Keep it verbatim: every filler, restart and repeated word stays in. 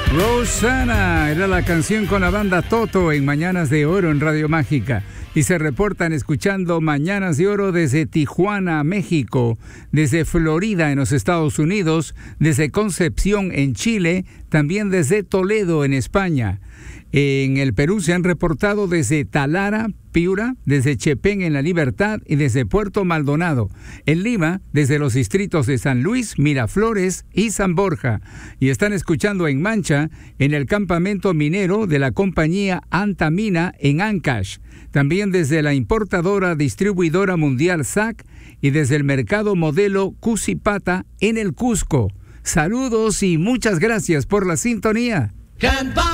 Rosana era la canción con la banda Toto en Mañanas de Oro en Radio Mágica. Y se reportan escuchando Mañanas de Oro desde Tijuana, México, desde Florida en los Estados Unidos, desde Concepción en Chile, también desde Toledo en España. En el Perú se han reportado desde Talara, Piura, desde Chepén en La Libertad y desde Puerto Maldonado. En Lima, desde los distritos de San Luis, Miraflores y San Borja. Y están escuchando en Mancha, en el campamento minero de la compañía Antamina en Ancash. También desde la importadora distribuidora mundial S A C y desde el mercado modelo Cusipata en el Cusco. Saludos y muchas gracias por la sintonía.